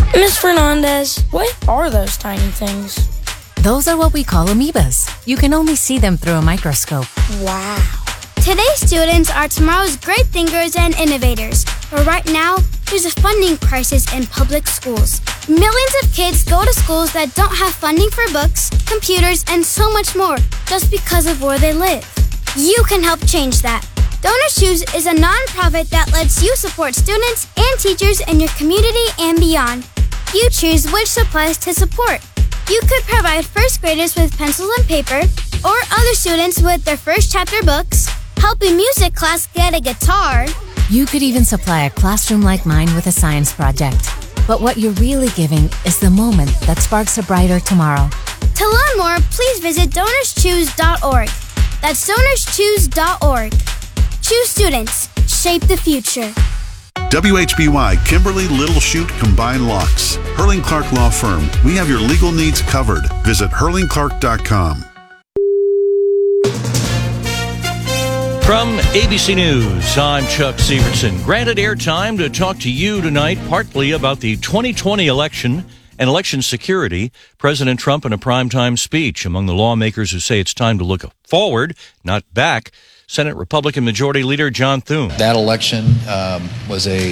Miss Fernandez, what are those tiny things? Those are what we call amoebas. You can only see them through a microscope. Wow. Today's students are tomorrow's great thinkers and innovators. But right now, there's a funding crisis in public schools. Millions of kids go to schools that don't have funding for books, computers, and so much more just because of where they live. You can help change that. Donors Choose is a nonprofit that lets you support students and teachers in your community and beyond. You choose which supplies to support. You could provide first graders with pencils and paper, or other students with their first chapter books, help a music class get a guitar. You could even supply a classroom like mine with a science project. But what you're really giving is the moment that sparks a brighter tomorrow. To learn more, please visit DonorsChoose.org. That's DonorsChoose.org. Choose students. Shape the future. WHBY Kimberly Little Chute Combined Locks. Hurling Clark Law Firm. We have your legal needs covered. Visit hurlingclark.com. From ABC News, I'm Chuck Severson. Granted airtime to talk to you tonight, partly about the 2020 election and election security. President Trump in a primetime speech. Among the lawmakers who say it's time to look forward, not back, Senate Republican Majority Leader John Thune. That election was a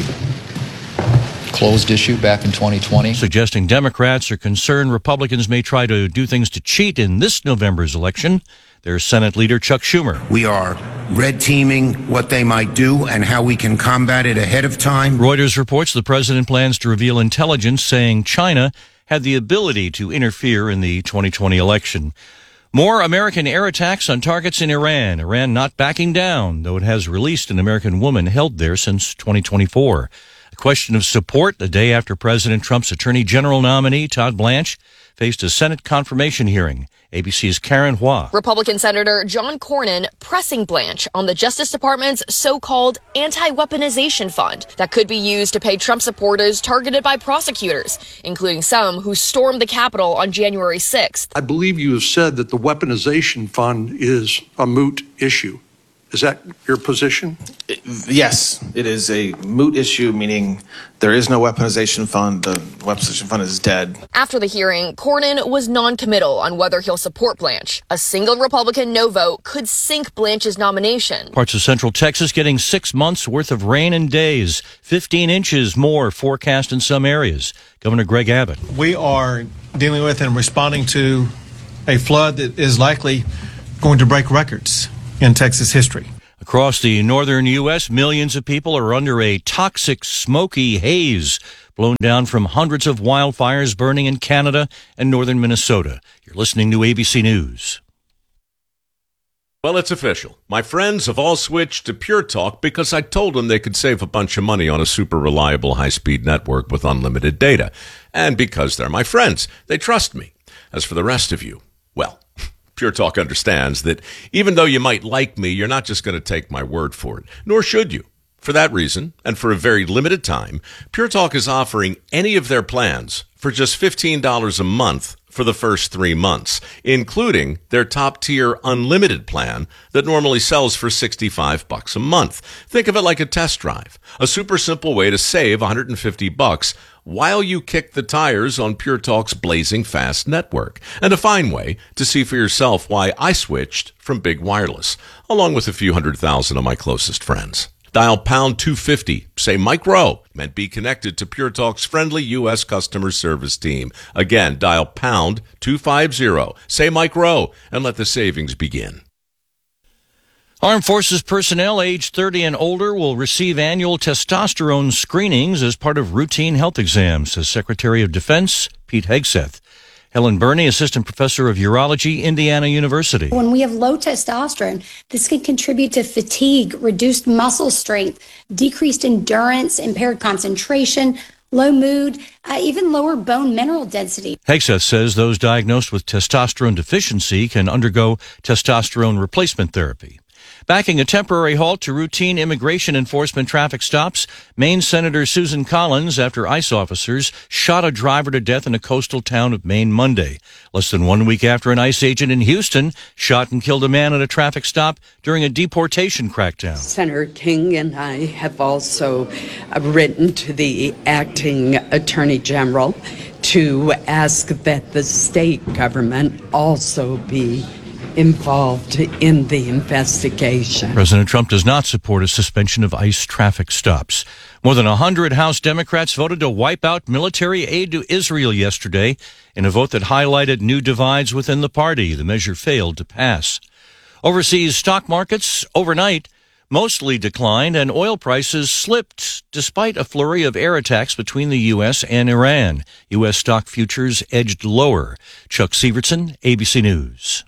closed issue back in 2020. Suggesting Democrats are concerned Republicans may try to do things to cheat in this November's election. There's Senate Leader Chuck Schumer. We are red teaming what they might do and how we can combat it ahead of time. Reuters reports the president plans to reveal intelligence saying China had the ability to interfere in the 2020 election. More American air attacks on targets in Iran. Iran not backing down, though it has released an American woman held there since 2024. A question of support the day after President Trump's Attorney General nominee, Todd Blanche, faced a Senate confirmation hearing. ABC's Karen Hua. Republican Senator John Cornyn pressing Blanche on the Justice Department's so-called anti-weaponization fund that could be used to pay Trump supporters targeted by prosecutors, including some who stormed the Capitol on January 6th. I believe you have said that the weaponization fund is a moot issue. Is that your position? Yes, it is a moot issue, meaning there is no weaponization fund. The weaponization fund is dead. After the hearing, Cornyn was non-committal on whether he'll support Blanche. A single Republican no vote could sink Blanche's nomination. Parts of central Texas getting 6 months worth of rain in days. 15 inches more forecast in some areas. Governor Greg Abbott. We are dealing with and responding to a flood that is likely going to break records in Texas history. Across the northern U.S., millions of people are under a toxic, smoky haze blown down from hundreds of wildfires burning in Canada and northern Minnesota. You're listening to ABC News. Well, it's official. My friends have all switched to Pure Talk because I told them they could save a bunch of money on a super reliable high-speed network with unlimited data. And because they're my friends, they trust me. As for the rest of you, well, Pure Talk understands that even though you might like me, you're not just going to take my word for it, nor should you. For that reason, and for a very limited time, Pure Talk is offering any of their plans for just $15 a month for the first 3 months, including their top-tier unlimited plan that normally sells for $65 a month. Think of it like a test drive, a super simple way to save $150 while you kick the tires on Pure Talk's blazing fast network, and a fine way to see for yourself why I switched from big wireless, along with a few 100,000 of my closest friends. Dial pound 250, say Mike Rowe, and be connected to Pure Talk's friendly U.S. customer service team. Again, dial pound 250, say Mike Rowe, and let the savings begin. Armed Forces personnel aged 30 and older will receive annual testosterone screenings as part of routine health exams, says Secretary of Defense Pete Hegseth. Helen Burney, Assistant Professor of Urology, Indiana University. When we have low testosterone, this can contribute to fatigue, reduced muscle strength, decreased endurance, impaired concentration, low mood, even lower bone mineral density. Hegseth says those diagnosed with testosterone deficiency can undergo testosterone replacement therapy. Backing a temporary halt to routine immigration enforcement traffic stops, Maine Senator Susan Collins after ICE officers shot a driver to death in a coastal town of Maine Monday. Less than 1 week after an ICE agent in Houston shot and killed a man at a traffic stop during a deportation crackdown. Senator King and I have also written to the acting Attorney General to ask that the state government also be involved in the investigation. President Trump does not support a suspension of ICE traffic stops. More than 100 House Democrats voted to wipe out military aid to Israel yesterday in a vote that highlighted new divides within the party. The measure failed to pass. Overseas stock markets overnight mostly declined, and oil prices slipped despite a flurry of air attacks between the U.S. and Iran. U.S. stock futures edged lower. Chuck Sievertson, ABC News.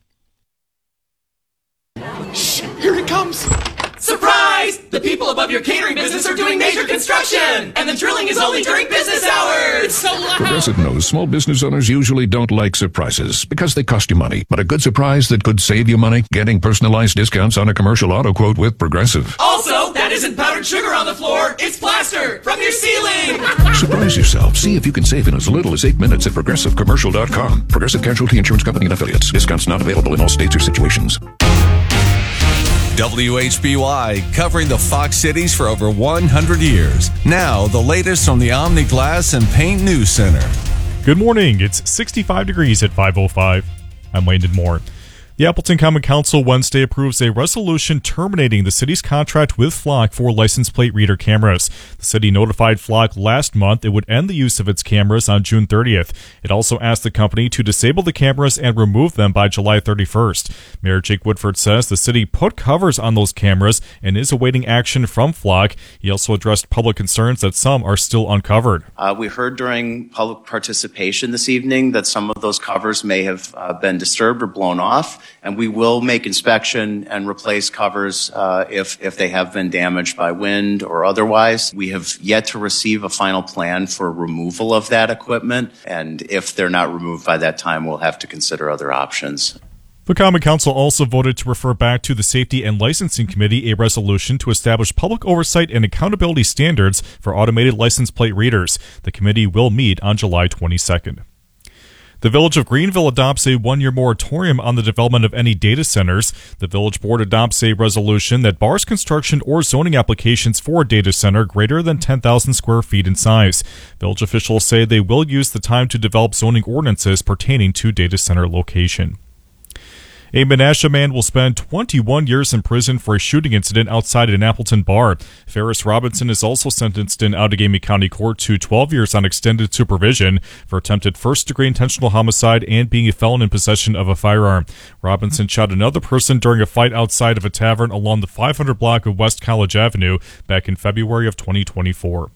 Shh, here it comes! Surprise! The people above your catering business are doing major construction! And the drilling is only during business hours! It's so loud! Progressive knows small business owners usually don't like surprises because they cost you money. But a good surprise that could save you money? Getting personalized discounts on a commercial auto quote with Progressive. Also, that isn't powdered sugar on the floor, it's plaster from your ceiling! Surprise yourself. See if you can save in as little as 8 minutes at ProgressiveCommercial.com. Progressive Casualty Insurance Company and Affiliates. Discounts not available in all states or situations. WHBY, covering the Fox Cities for over 100 years. Now, the latest from the Omni Glass and Paint News Center. Good morning. It's 65 degrees at 5:05. I'm Landon Moore. The Appleton Common Council Wednesday approves a resolution terminating the city's contract with Flock for license plate reader cameras. The city notified Flock last month it would end the use of its cameras on June 30th. It also asked the company to disable the cameras and remove them by July 31st. Mayor Jake Woodford says the city put covers on those cameras and is awaiting action from Flock. He also addressed public concerns that some are still uncovered. We heard during public participation this evening that some of those covers may have been disturbed or blown off. And we will make inspection and replace covers if they have been damaged by wind or otherwise. We have yet to receive a final plan for removal of that equipment. And if they're not removed by that time, we'll have to consider other options. The Common Council also voted to refer back to the Safety and Licensing Committee a resolution to establish public oversight and accountability standards for automated license plate readers. The committee will meet on July 22nd. The Village of Greenville adopts a one-year moratorium on the development of any data centers. The Village Board adopts a resolution that bars construction or zoning applications for a data center greater than 10,000 square feet in size. Village officials say they will use the time to develop zoning ordinances pertaining to data center location. A Menasha man will spend 21 years in prison for a shooting incident outside an Appleton bar. Ferris Robinson is also sentenced in Outagamie County Court to 12 years on extended supervision for attempted first-degree intentional homicide and being a felon in possession of a firearm. Robinson shot another person during a fight outside of a tavern along the 500 block of West College Avenue back in February of 2024.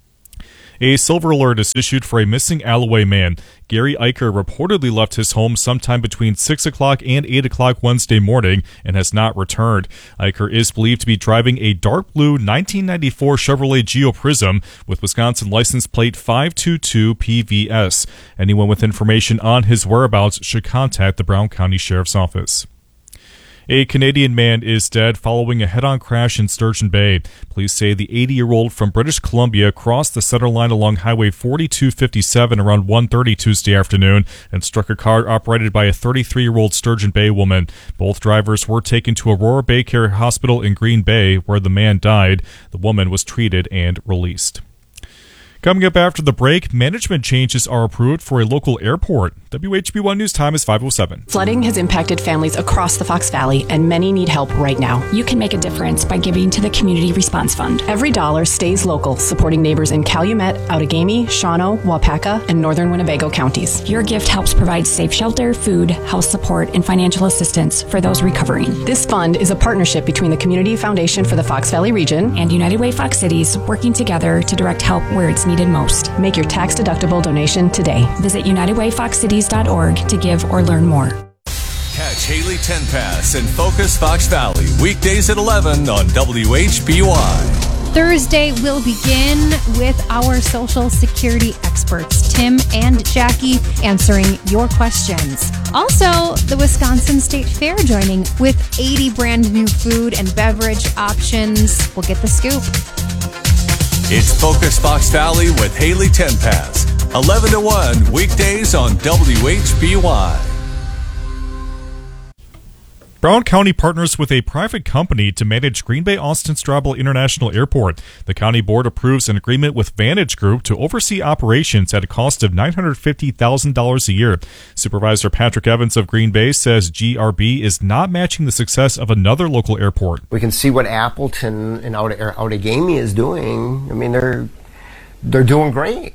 A silver alert is issued for a missing Alloway man. Gary Eicher reportedly left his home sometime between 6 o'clock and 8 o'clock Wednesday morning and has not returned. Eicher is believed to be driving a dark blue 1994 Chevrolet Geo Prism with Wisconsin license plate 522 PVS. Anyone with information on his whereabouts should contact the Brown County Sheriff's Office. A Canadian man is dead following a head-on crash in Sturgeon Bay. Police say the 80-year-old from British Columbia crossed the center line along Highway 4257 around 1:30 Tuesday afternoon and struck a car operated by a 33-year-old Sturgeon Bay woman. Both drivers were taken to Aurora Bay Care Hospital in Green Bay, where the man died. The woman was treated and released. Coming up after the break, management changes are approved for a local airport. WHB1 News Time is 5:07. Flooding has impacted families across the Fox Valley, and many need help right now. You can make a difference by giving to the Community Response Fund. Every dollar stays local, supporting neighbors in Calumet, Outagamie, Shawano, Wapaka, and northern Winnebago counties. Your gift helps provide safe shelter, food, house support, and financial assistance for those recovering. This fund is a partnership between the Community Foundation for the Fox Valley region and United Way Fox Cities, working together to direct help where it's needed most. Make your tax-deductible donation today. Visit UnitedWayFoxCities.org to give or learn more. Catch Haley Tenpass and Focus Fox Valley weekdays at 11 on WHBY. Thursday will begin with our Social Security experts, Tim and Jackie, answering your questions. Also, the Wisconsin State Fair joining with 80 brand new food and beverage options. We'll get the scoop. It's Focus Fox Valley with Haley Tenpass, 11 to 1 weekdays on WHBY. Brown County partners with a private company to manage Green Bay Austin Straubel International Airport. The county board approves an agreement with Vantage Group to oversee operations at a cost of $950,000 a year. Supervisor Patrick Evans of Green Bay says GRB is not matching the success of another local airport. We can see what Appleton and Outagamie is doing. I mean, they're doing great,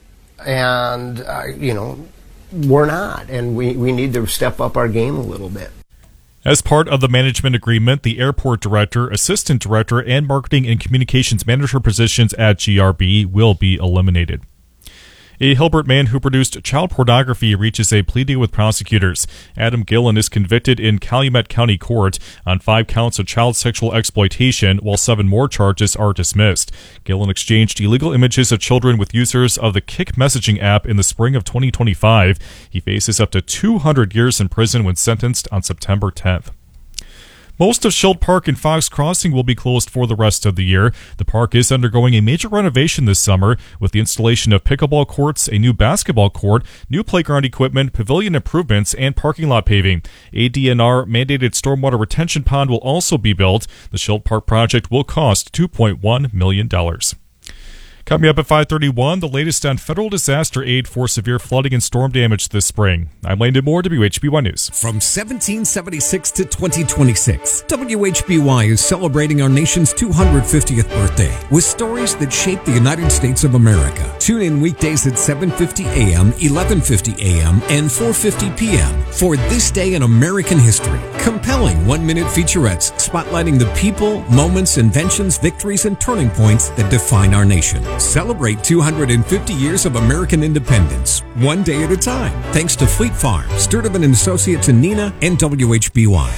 and we're not, and we need to step up our game a little bit. As part of the management agreement, the airport director, assistant director, and marketing and communications manager positions at GRB will be eliminated. A Hilbert man who produced child pornography reaches a plea deal with prosecutors. Adam Gillen is convicted in Calumet County Court on 5 counts of child sexual exploitation, while 7 more charges are dismissed. Gillen exchanged illegal images of children with users of the Kik messaging app in the spring of 2025. He faces up to 200 years in prison when sentenced on September 10th. Most of Schild Park and Fox Crossing will be closed for the rest of the year. The park is undergoing a major renovation this summer with the installation of pickleball courts, a new basketball court, new playground equipment, pavilion improvements, and parking lot paving. A DNR mandated stormwater retention pond will also be built. The Schild Park project will cost $2.1 million. Coming up at 5:31, the latest on federal disaster aid for severe flooding and storm damage this spring. I'm Landon Moore, WHBY News. From 1776 to 2026, WHBY is celebrating our nation's 250th birthday with stories that shaped the United States of America. Tune in weekdays at 7:50 a.m., 11:50 a.m., and 4:50 p.m. for This Day in American History. Compelling 1-minute featurettes spotlighting the people, moments, inventions, victories, and turning points that define our nation. Celebrate 250 years of American independence, one day at a time. Thanks to Fleet Farm, Sturtevant & Associates in Neenah, and WHBY.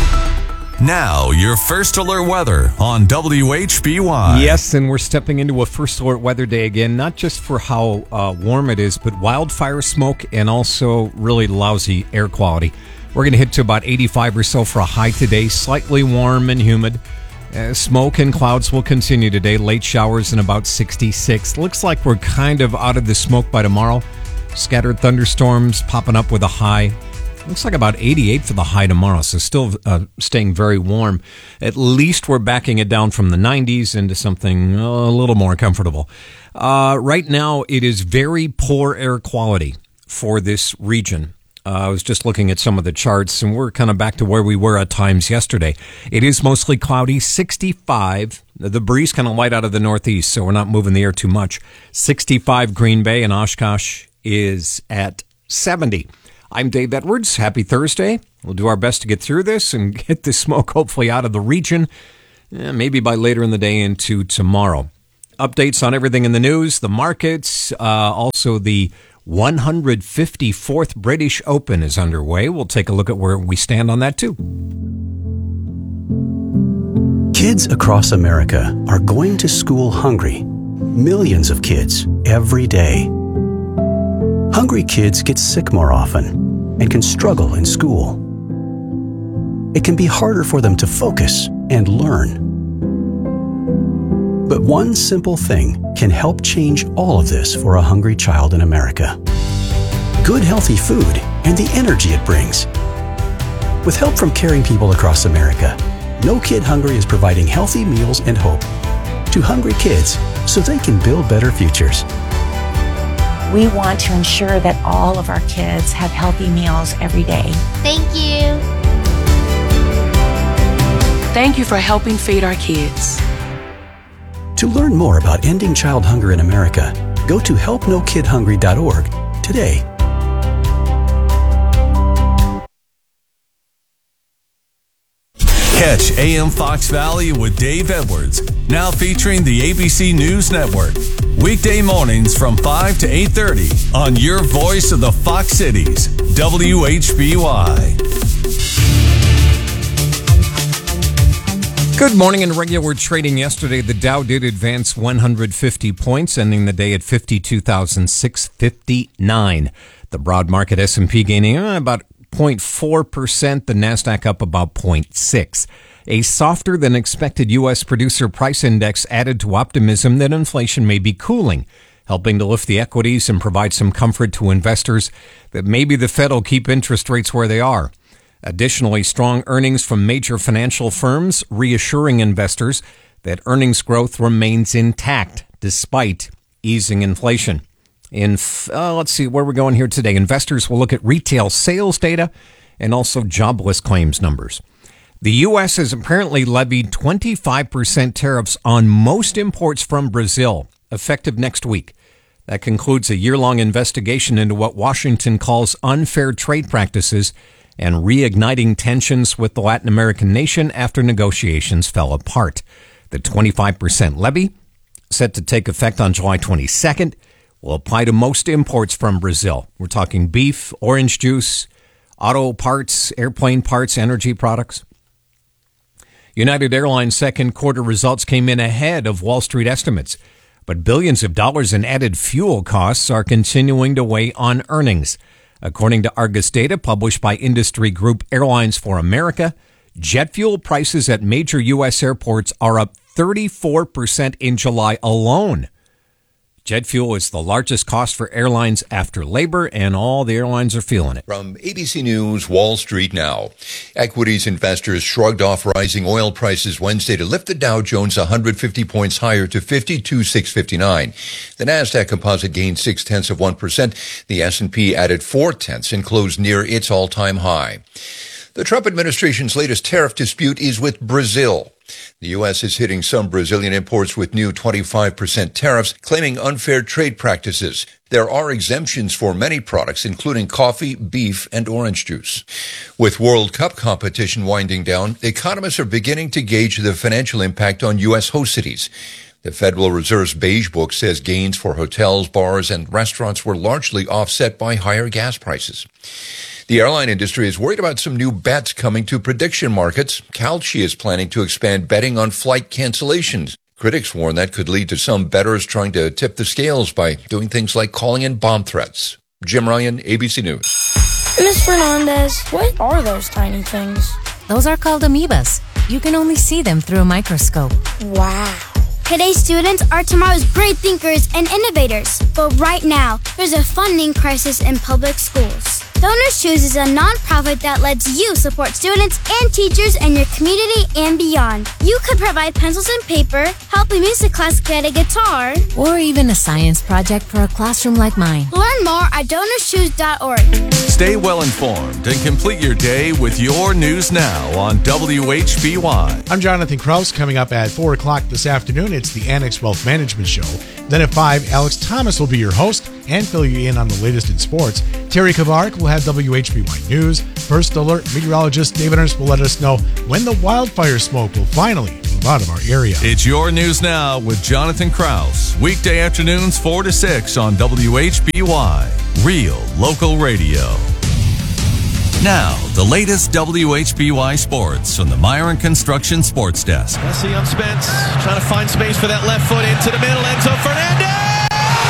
Now, your First Alert weather on WHBY. Yes, and we're stepping into a First Alert weather day again, not just for how warm it is, but wildfire smoke and also really lousy air quality. We're going to hit to about 85 or so for a high today, slightly warm and humid. Smoke and clouds will continue today. Late showers and about 66. Looks like we're kind of out of the smoke by tomorrow. Scattered thunderstorms popping up with a high. Looks like about 88 for the high tomorrow, so still staying very warm. At least we're backing it down from the 90s into something a little more comfortable. Right now, it is very poor air quality for this region. I was just looking at some of the charts, and we're kind of back to where we were at times yesterday. It is mostly cloudy, 65. The breeze kind of light out of the northeast, so we're not moving the air too much. 65 Green Bay, and Oshkosh is at 70. I'm Dave Edwards. Happy Thursday. We'll do our best to get through this and get the smoke hopefully out of the region, maybe by later in the day into tomorrow. Updates on everything in the news, the markets, also the 154th British Open is underway. We'll take a look at where we stand on that, too. Kids across America are going to school hungry. Millions of kids every day. Hungry kids get sick more often and can struggle in school. It can be harder for them to focus and learn. But one simple thing can help change all of this for a hungry child in America. Good, healthy food and the energy it brings. With help from caring people across America, No Kid Hungry is providing healthy meals and hope to hungry kids so they can build better futures. We want to ensure that all of our kids have healthy meals every day. Thank you. Thank you for helping feed our kids. To learn more about ending child hunger in America, go to helpnokidhungry.org today. Catch AM Fox Valley with Dave Edwards, now featuring the ABC News Network. Weekday mornings from 5 to 8:30 on your voice of the Fox Cities, WHBY. Good morning. In regular trading yesterday, the Dow did advance 150 points, ending the day at 52,659. The broad market S&P gaining about 0.4%, the NASDAQ up about 0.6%. A softer than expected U.S. producer price index added to optimism that inflation may be cooling, helping to lift the equities and provide some comfort to investors that maybe the Fed will keep interest rates where they are. Additionally, strong earnings from major financial firms reassuring investors that earnings growth remains intact despite easing inflation. Let's see where we're going here today. Investors will look at retail sales data and also jobless claims numbers. The U.S. has apparently levied 25% tariffs on most imports from Brazil, effective next week. That concludes a year-long investigation into what Washington calls unfair trade practices and reigniting tensions with the Latin American nation after negotiations fell apart. The 25% levy, set to take effect on July 22nd, will apply to most imports from Brazil. We're talking beef, orange juice, auto parts, airplane parts, energy products. United Airlines' second quarter results came in ahead of Wall Street estimates, but billions of dollars in added fuel costs are continuing to weigh on earnings. According to Argus data published by industry group Airlines for America, jet fuel prices at major U.S. airports are up 34% in July alone. Jet fuel is the largest cost for airlines after labor, and all the airlines are feeling it. From ABC News, Wall Street now. Equities investors shrugged off rising oil prices Wednesday to lift the Dow Jones 150 points higher to 52,659. The Nasdaq Composite gained 0.6%. The S&P added 0.4 and closed near its all-time high. The Trump administration's latest tariff dispute is with Brazil. The U.S. is hitting some Brazilian imports with new 25% tariffs, claiming unfair trade practices. There are exemptions for many products, including coffee, beef, and orange juice. With World Cup competition winding down, economists are beginning to gauge the financial impact on U.S. host cities. The Federal Reserve's Beige Book says gains for hotels, bars, and restaurants were largely offset by higher gas prices. The airline industry is worried about some new bets coming to prediction markets. Kalshi is planning to expand betting on flight cancellations. Critics warn that could lead to some bettors trying to tip the scales by doing things like calling in bomb threats. Jim Ryan, ABC News. Ms. Fernandez, what are those tiny things? Those are called amoebas. You can only see them through a microscope. Wow. Today's students are tomorrow's great thinkers and innovators. But right now, there's a funding crisis in public schools. Donors Choose is a nonprofit that lets you support students and teachers in your community and beyond. You could provide pencils and paper, help a music class get a guitar, or even a science project for a classroom like mine. Learn more at DonorsChoose.org. Stay well informed and complete your day with your news now on WHBY. I'm Jonathan Kraus. Coming up at 4 o'clock this afternoon, it's the Annex Wealth Management Show. Then at 5, Alex Thomas will be your host and fill you in on the latest in sports. Terry Kavarik will have WHBY News. First Alert meteorologist David Ernst will let us know when the wildfire smoke will finally move out of our area. It's your news now with Jonathan Kraus. Weekday afternoons 4 to 6 on WHBY. Real local radio. Now, the latest WHBY sports from the Myron Construction Sports Desk. Messi on Spence, trying to find space for that left foot into the middle. Enzo Fernandez!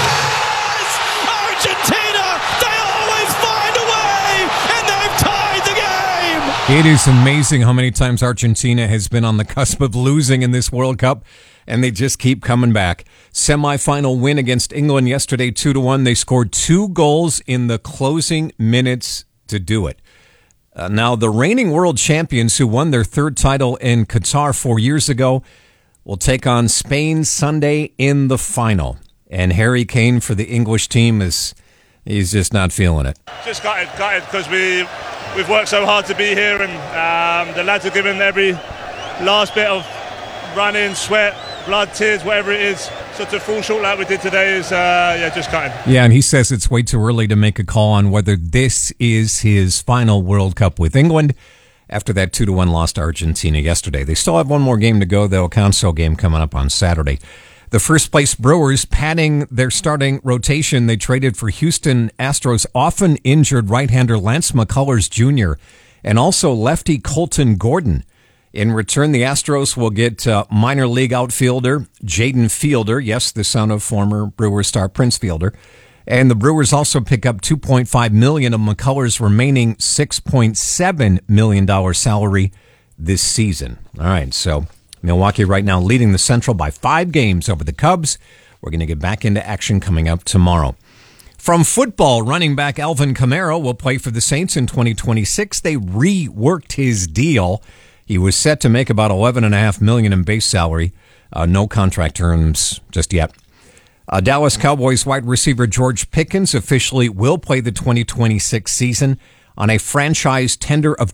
Argentina! They always find a way, and they've tied the game! It is amazing how many times Argentina has been on the cusp of losing in this World Cup, and they just keep coming back. Semi-final win against England yesterday, 2-1. They scored 2 goals in the closing minutes to do it. Now, the reigning world champions who won their 3rd title in Qatar 4 years ago will take on Spain Sunday in the final. And Harry Kane for the English team he's just not feeling it. Just gutted because we've worked so hard to be here, and the lads have given every last bit of running, sweat, blood, tears, whatever it is. So to fall short like we did today is just cutting. Yeah, and he says it's way too early to make a call on whether this is his final World Cup with England after that 2-1 loss to Argentina yesterday. They still have one more game to go, though, a Council game coming up on Saturday. The first-place Brewers padding their starting rotation. They traded for Houston Astros often injured right-hander Lance McCullers Jr. and also lefty Colton Gordon. In return, the Astros will get minor league outfielder Jaden Fielder, yes, the son of former Brewers star Prince Fielder. And the Brewers also pick up $2.5 million of McCullers' remaining $6.7 million salary this season. All right, so Milwaukee right now leading the Central by 5 games over the Cubs. We're going to get back into action coming up tomorrow. From football, running back Alvin Kamara will play for the Saints in 2026. They reworked his deal. He was set to make about $11.5 million in base salary. No contract terms just yet. Dallas Cowboys wide receiver George Pickens officially will play the 2026 season on a franchise tender of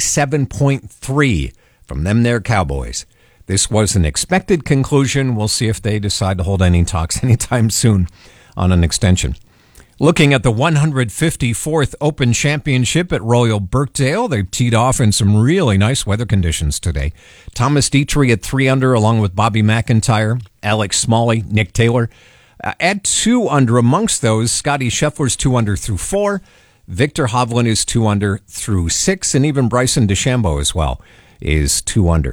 $27.3 from them there Cowboys. This was an expected conclusion. We'll see if they decide to hold any talks anytime soon on an extension. Looking at the 154th Open Championship at Royal Birkdale, they teed off in some really nice weather conditions today. Thomas Dietrich at 3 under, along with Bobby McIntyre, Alex Smalley, Nick Taylor. At 2 under amongst those, Scotty Scheffler's 2 under through 4. Victor Hovland is 2 under through 6, and even Bryson DeChambeau as well is 2 under.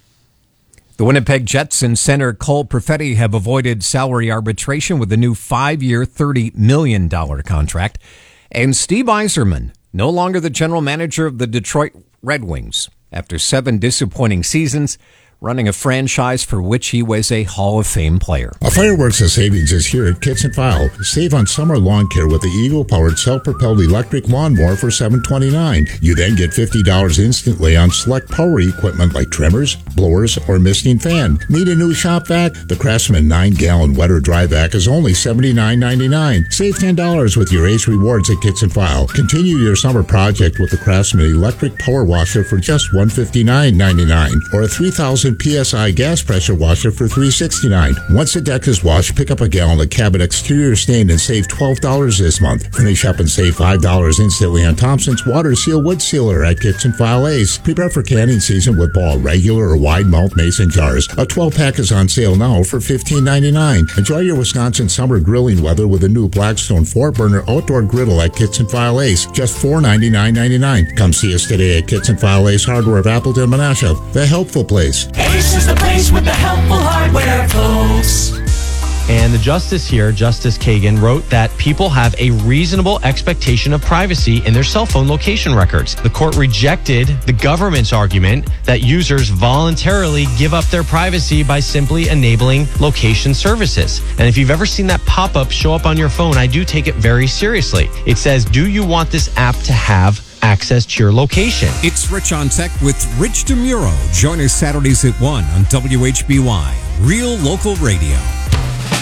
The Winnipeg Jets and center Cole Perfetti have avoided salary arbitration with a new 5-year, $30 million contract. And Steve Yzerman, no longer the general manager of the Detroit Red Wings, after 7 disappointing seasons, running a franchise for which he was a Hall of Fame player. A Fireworks of Savings is here at Kits and File. Save on summer lawn care with the Eagle-powered self-propelled electric lawnmower for $729. You then get $50 instantly on select power equipment like trimmers, blowers, or misting fan. Need a new shop vac? The Craftsman 9-gallon wet or dry vac is only $79.99. Save $10 with your Ace Rewards at Kits and File. Continue your summer project with the Craftsman electric power washer for just $159.99, or a 3,000 PSI gas pressure washer for $369. Once the deck is washed, pick up a gallon of Cabot exterior stain and save $12 this month. Finish up and save $5 instantly on Thompson's Water Seal Wood Sealer at Kits and File Ace. Prepare for canning season with Ball regular or wide mouth mason jars. A 12-pack is on sale now for $15.99. Enjoy your Wisconsin summer grilling weather with a new Blackstone 4-burner outdoor griddle at Kits and File Ace. Just $499.99. Come see us today at Kits and File Ace Hardware of Appleton, Menasha, the helpful place. Ace is the place with the helpful hardware, folks. And the justice here, Justice Kagan, wrote that people have a reasonable expectation of privacy in their cell phone location records. The court rejected the government's argument that users voluntarily give up their privacy by simply enabling location services. And if you've ever seen that pop-up show up on your phone, I do take it very seriously. It says, do you want this app to have access to your location? It's Rich on Tech with Rich DeMuro. Join us Saturdays at 1 on WHBY, Real Local Radio.